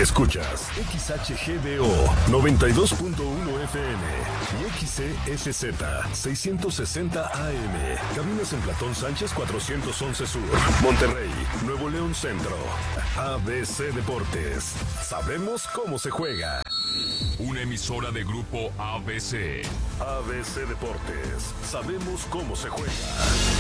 Escuchas XHGDO 92.1 FM y XEFZ 660 AM. Cabinas en Platón Sánchez 411 Sur, Monterrey, Nuevo León Centro. ABC Deportes. Sabemos cómo se juega. Una emisora de Grupo ABC. ABC Deportes. Sabemos cómo se juega.